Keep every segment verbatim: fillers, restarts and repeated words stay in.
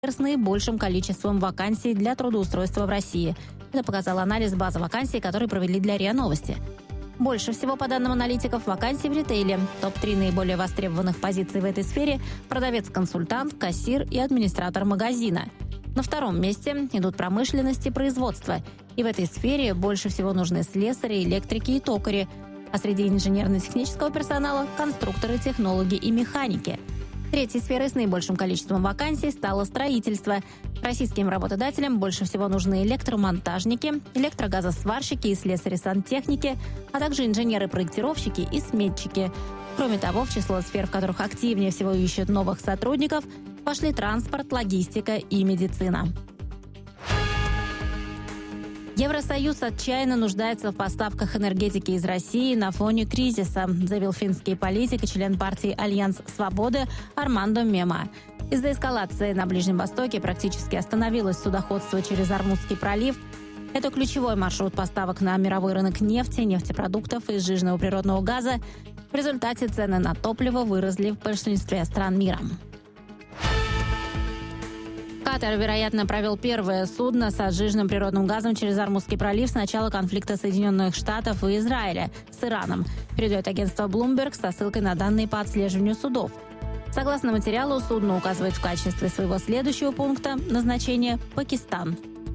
с наибольшим количеством вакансий для трудоустройства в России. Это показал анализ базы вакансий, который провели для РИА Новости. Больше всего, по данным аналитиков, вакансий в ритейле. топ три наиболее востребованных позиций в этой сфере – продавец-консультант, кассир и администратор магазина. На втором месте идут промышленность и производство. И в этой сфере больше всего нужны слесари, электрики и токари. А среди инженерно-технического персонала – конструкторы, технологи и механики. Третьей сферой с наибольшим количеством вакансий стало строительство. Российским работодателям больше всего нужны электромонтажники, электрогазосварщики и слесари-сантехники, а также инженеры-проектировщики и сметчики. Кроме того, в число сфер, в которых активнее всего ищут новых сотрудников, вошли транспорт, логистика и медицина. Евросоюз отчаянно нуждается в поставках энергетики из России на фоне кризиса, заявил финский политик и член партии «Альянс Свободы» Армандо Мема. Из-за эскалации на Ближнем Востоке практически остановилось судоходство через Ормузский пролив. Это ключевой маршрут поставок на мировой рынок нефти, нефтепродуктов и сжиженного природного газа. В результате цены на топливо выросли в большинстве стран мира. Катар, вероятно, провел первое судно с сжиженным природным газом через Ормузский пролив с начала конфликта Соединенных Штатов и Израиля с Ираном, передает агентство Bloomberg со ссылкой на данные по отслеживанию судов. Согласно материалу, судно указывает в качестве своего следующего пункта назначение Пакистан.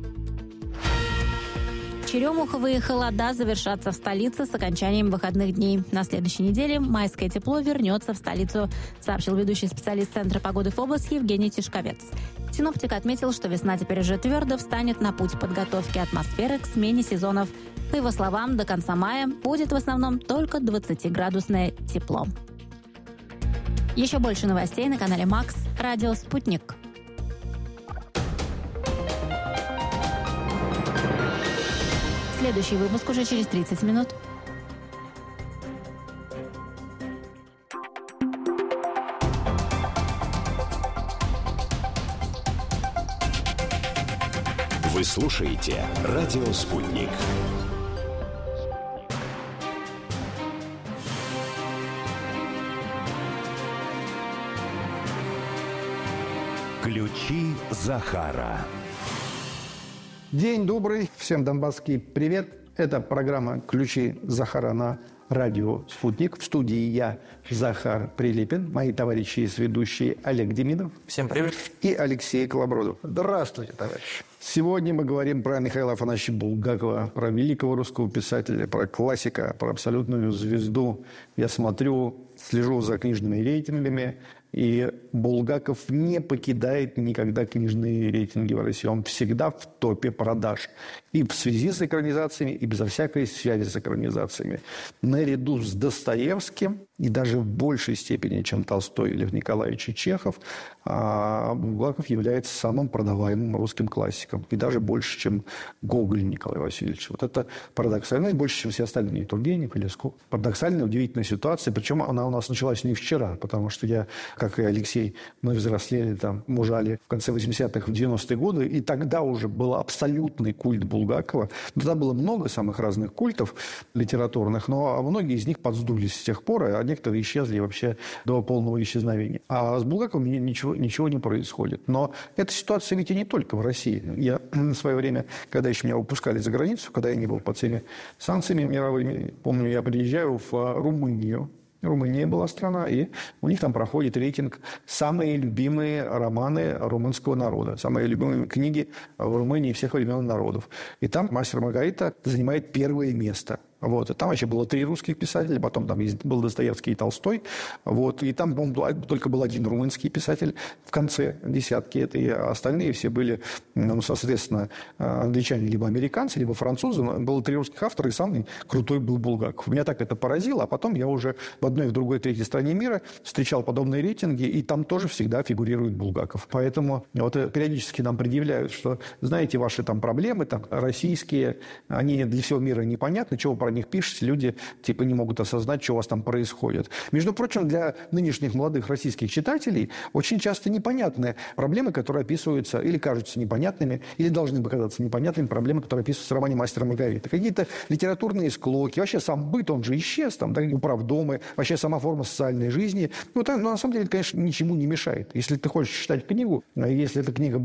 Черемуховые холода завершатся в столице с окончанием выходных дней. На следующей неделе майское тепло вернется в столицу, сообщил ведущий специалист Центра погоды ФОБОС Евгений Тишковец. Синоптик отметил, что весна теперь уже твердо встанет на путь подготовки атмосферы к смене сезонов. По его словам, до конца мая будет в основном только двадцатиградусное тепло. Еще больше новостей на канале Макс, радио «Спутник». Следующий выпуск уже через тридцать минут. Вы слушаете радио «Спутник». Ключи Захара. День добрый, всем донбасский привет. Это программа «Ключи Захара» на радио «Спутник». В студии я, Захар Прилепин, мои товарищи и ведущие Олег Демидов. Всем привет. И Алексей Колобродов. Здравствуйте, товарищи. Сегодня мы говорим про Михаила Афанасьевича Булгакова, про великого русского писателя, про классика, про абсолютную звезду. Я смотрю, слежу за книжными рейтингами, и Булгаков не покидает никогда книжные рейтинги в России. Он всегда в топе продаж. И в связи с экранизациями, и безо всякой связи с экранизациями. Наряду с Достоевским, и даже в большей степени, чем Толстой или Лев Николаевич и Чехов, Булгаков является самым продаваемым русским классиком. И даже больше, чем Гоголь Николай Васильевич. Вот это парадоксально. И больше, чем все остальные. Тургенев и Лесков. Парадоксальная, удивительная ситуация. Причем она у нас началась не вчера. Потому что я, как и Алексей, мы взрослели, там, мужали в конце восьмидесятых, в девяностые годы. И тогда уже был абсолютный культ Булгакова. Тогда было много самых разных культов литературных. Но многие из них подсдулись с тех пор. А некоторые исчезли вообще до полного исчезновения. А с Булгаковым ничего, ничего не происходит. Но эта ситуация ведь и не только в России. Я в свое время, когда еще меня выпускали за границу, когда я не был под всеми санкциями мировыми, помню, я приезжаю в Румынию. Румыния была страна, и у них там проходит рейтинг «Самые любимые романы румынского народа», самые любимые книги в Румынии всех времен и народов. И там «Мастер и Маргарита» занимает первое место. Вот. И там вообще было три русских писателя, потом там был Достоевский и Толстой. Вот. И там, по-моему, только был один румынский писатель в конце десятки. Это и остальные все были, ну, соответственно, англичане, либо американцы, либо французы. Было три русских автора, и самый крутой был Булгаков. Меня так это поразило, а потом я уже в одной, в другой, третьей стране мира встречал подобные рейтинги, и там тоже всегда фигурирует Булгаков. Поэтому вот периодически нам предъявляют, что, знаете, ваши там проблемы там, российские, они для всего мира непонятны, чего про них пишете, люди типа не могут осознать, что у вас там происходит. Между прочим, для нынешних молодых российских читателей очень часто непонятны проблемы, которые описываются или кажутся непонятными, или должны показаться непонятными проблемы, которые описываются в романе «Мастер и Маргарита». Какие-то литературные склоки, вообще сам быт, он же исчез, там, да, управдомы, вообще сама форма социальной жизни. Ну, там, ну, на самом деле, это, конечно, ничему не мешает. Если ты хочешь читать книгу, если эта книга